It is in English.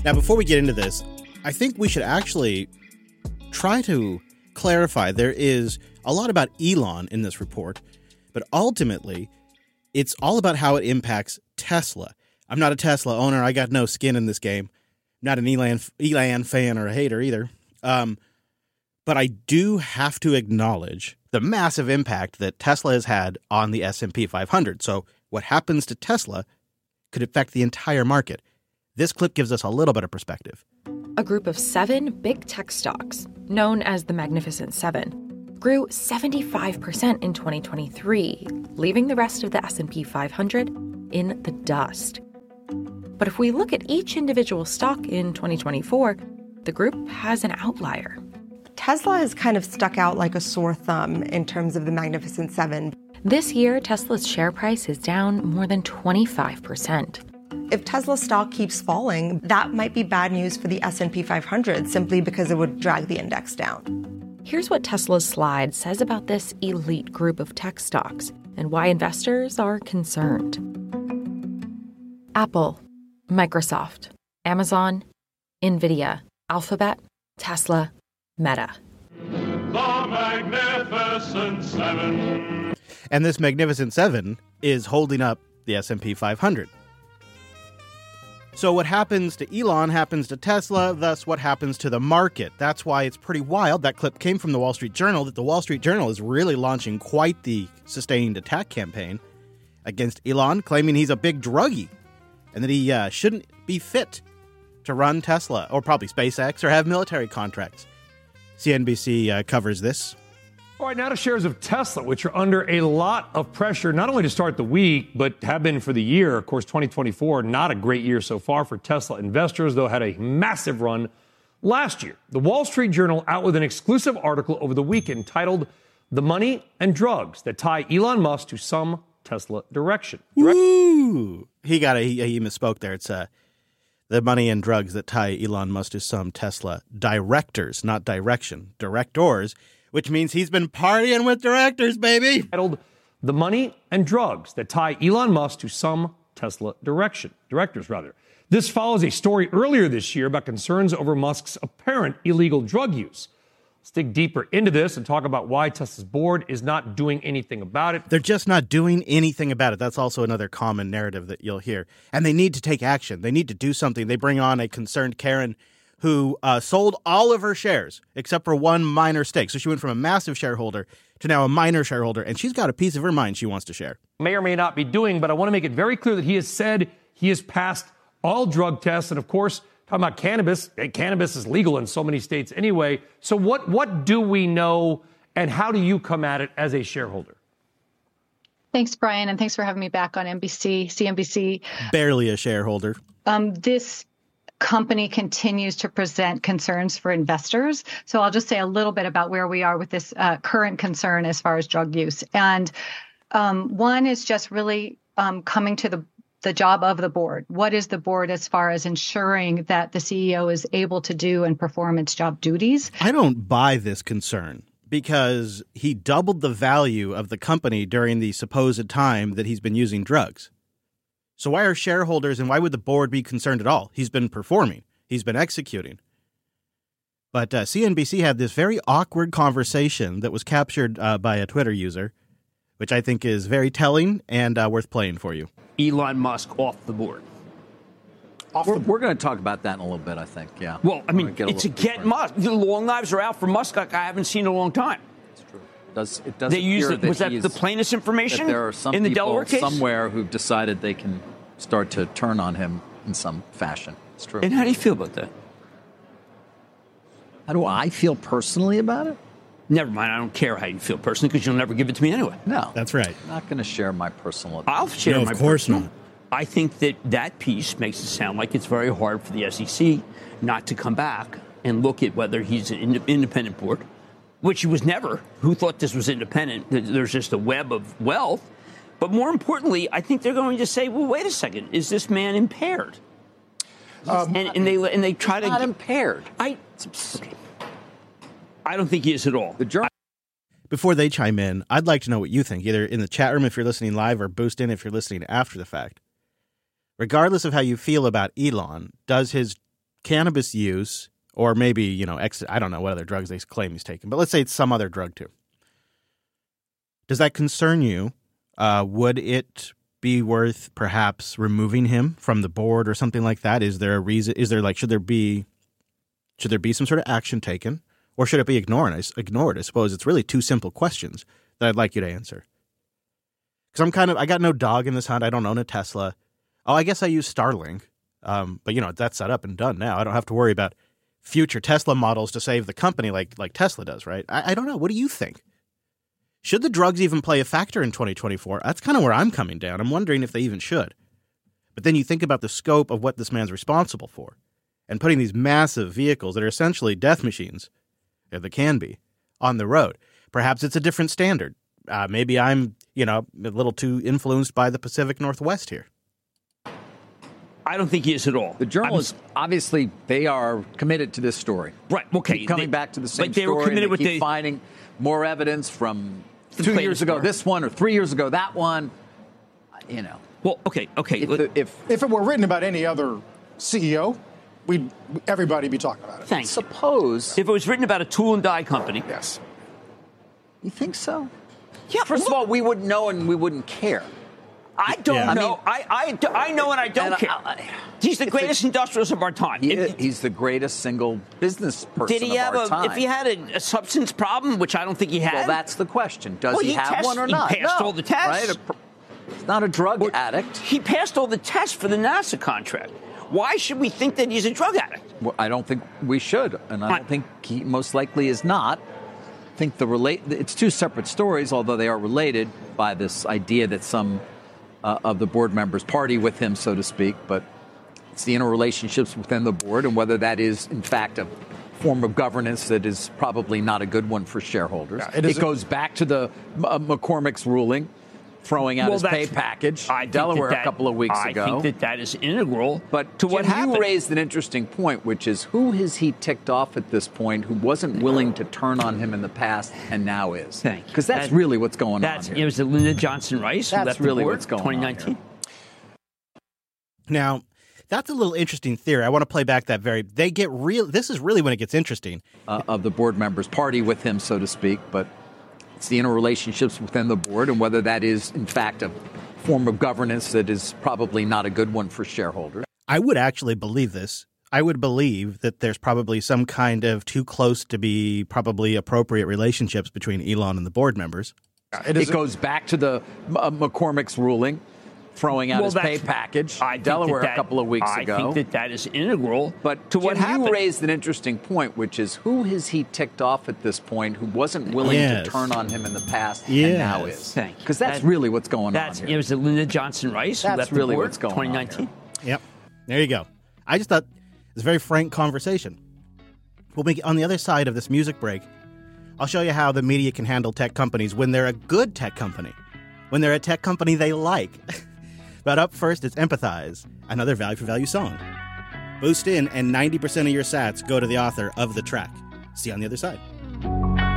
Now, before we get into this, I think we should actually try to clarify. There is a lot about Elon in this report, but ultimately, it's all about how it impacts Tesla. I'm not a Tesla owner. I got no skin in this game. Not an Elon fan or a hater either. But I do have to acknowledge the massive impact that Tesla has had on the S&P 500. So what happens to Tesla could affect the entire market. This clip gives us a little bit of perspective. A group of 7 big tech stocks, known as the Magnificent Seven, grew 75% in 2023, leaving the rest of the S&P 500 in the dust. But if we look at each individual stock in 2024, the group has an outlier. Tesla has kind of stuck out like a sore thumb in terms of the Magnificent Seven. This year, Tesla's share price is down more than 25%. If Tesla stock keeps falling, that might be bad news for the S&P 500 simply because it would drag the index down. Here's what Tesla's slide says about this elite group of tech stocks and why investors are concerned. Apple, Microsoft, Amazon, Nvidia, Alphabet, Tesla, Meta. The Magnificent Seven. And this Magnificent Seven is holding up the S&P 500. So what happens to Elon happens to Tesla, thus what happens to the market. That's why it's pretty wild. That clip came from the Wall Street Journal, that the Wall Street Journal is really launching quite the sustained attack campaign against Elon, claiming he's a big druggie and that he shouldn't be fit to run Tesla or probably SpaceX or have military contracts. CNBC covers this. All right, now to shares of Tesla, which are under a lot of pressure, not only to start the week, but have been for the year. Of course, 2024, not a great year so far for Tesla investors, though had a massive run last year. The Wall Street Journal out with an exclusive article over the weekend titled "The Money and Drugs That Tie Elon Musk to Some Tesla Direction." Woo! He misspoke there. It's the money and drugs that tie Elon Musk to some Tesla directors, not direction, directors, which means he's been partying with directors, baby. Titled "The Money and Drugs That Tie Elon Musk to Some Tesla Directors. This follows a story earlier this year about concerns over Musk's apparent illegal drug use. Let's dig deeper into this and talk about why Tesla's board is not doing anything about it. They're just not doing anything about it. That's also another common narrative that you'll hear. And they need to take action. They need to do something. They bring on a concerned Karen who sold all of her shares except for one minor stake. So she went from a massive shareholder to now a minor shareholder, and she's got a piece of her mind she wants to share. May or may not be doing, but I want to make it very clear that he has said he has passed all drug tests. And of course, talking about cannabis, cannabis is legal in so many states anyway. So what do we know, and how do you come at it as a shareholder? Thanks, Brian, and thanks for having me back on CNBC. Barely a shareholder. This company continues to present concerns for investors. So I'll just say a little bit about where we are with this current concern as far as drug use. And one is just really coming to the job of the board. What is the board as far as ensuring that the CEO is able to do and perform its job duties? I don't buy this concern because he doubled the value of the company during the supposed time that he's been using drugs. So why are shareholders and why would the board be concerned at all? He's been performing. He's been executing. But CNBC had this very awkward conversation that was captured by a Twitter user, which I think is very telling and worth playing for you. Elon Musk off the board. We're going to talk about that in a little bit, I think, yeah. Well, I mean, it's a get Musk. The long knives are out for Musk like I haven't seen in a long time. It does they used appear was that the plainest information there are some in the Delaware case? Somewhere who've decided they can start to turn on him in some fashion. It's true. And how do you feel about that? How do I feel personally about it? Never mind. I don't care how you feel personally because you'll never give it to me anyway. No. That's right. I'm not going to share my personal opinion. I'll share my of course personal. not. I think that piece makes it sound like it's very hard for the SEC not to come back and look at whether he's an independent board, which he was never. Who thought this was independent? There's just a web of wealth. But more importantly, I think they're going to say, well, wait a second. Is this man impaired? And they try to... Not impaired. I don't think he is at all. Before they chime in, I'd like to know what you think, either in the chat room if you're listening live or boost in if you're listening after the fact. Regardless of how you feel about Elon, does his cannabis use, or maybe, I don't know what other drugs they claim he's taking, but let's say it's some other drug too. Does that concern you? Would it be worth perhaps removing him from the board or something like that? Is there a reason? Should there be some sort of action taken, or should it be ignored? I suppose it's really two simple questions that I'd like you to answer. Because I got no dog in this hunt. I don't own a Tesla. Oh, I guess I use Starlink. But that's set up and done now. I don't have to worry about future Tesla models to save the company like Tesla does, right? I don't know. What do you think? Should the drugs even play a factor in 2024? That's kind of where I'm coming down. I'm wondering if they even should. But then you think about the scope of what this man's responsible for, and putting these massive vehicles that are essentially death machines, if they can be, on the road. Perhaps it's a different standard. Maybe I'm, a little too influenced by the Pacific Northwest here. I don't think he is at all. The journalists, obviously, they are committed to this story. Right, okay. Keep coming back to the same but they story. Were committed and they keep finding more evidence from 2 years ago, this one, or 3 years ago, that one. Well, okay. If it were written about any other CEO, everybody be talking about it. Thanks. Suppose. If it was written about a tool and die company. Yes. You think so? Yeah. First of all, we wouldn't know and we wouldn't care. I don't know. I know and I don't care. He's the greatest industrialist of our time. He's the greatest single business person of our time. If he had a substance problem, which I don't think he had? Well, that's the question. Does he have one or not? He passed all the tests. Right? He's not a drug addict. He passed all the tests for the NASA contract. Why should we think that he's a drug addict? Well, I don't think we should, and I don't think he most likely is not. I think it's two separate stories, although they are related by this idea that some of the board members party with him, so to speak, but it's the interrelationships within the board and whether that is, in fact, a form of governance that is probably not a good one for shareholders. Yeah, it goes back to the McCormick's ruling, throwing out his pay package in Delaware a couple of weeks ago. I think that is integral but to what happened. You raised an interesting point, which is who has he ticked off at this point who wasn't willing to turn on him in the past and now is? Because that's really what's going on here. It was Lyndon Johnson Rice who left really the board what's going 2019. on here. Now, that's a little interesting theory. I want to play back that this is really when it gets interesting. Of the board members party with him, so to speak, but it's the interrelationships within the board and whether that is, in fact, a form of governance that is probably not a good one for shareholders. I would actually believe this. I would believe that there's probably some kind of too close to be probably appropriate relationships between Elon and the board members. It goes back to the McCormick's ruling, throwing out his pay package in Delaware a couple of weeks ago. I think that is integral to what Jim, happened. You raised an interesting point, which is who has he ticked off at this point who wasn't willing to turn on him in the past and now is? Because that's really what's going on here. It was Lyndon Johnson Rice who left really the board what's going 2019. on here. Yep. There you go. I just thought it was a very frank conversation. We'll be on the other side of this music break. I'll show you how the media can handle tech companies when they're a good tech company, when they're a tech company they like. But up first, it's Empathize, another value for value song. Boost in, and 90% of your sats go to the author of the track. See you on the other side.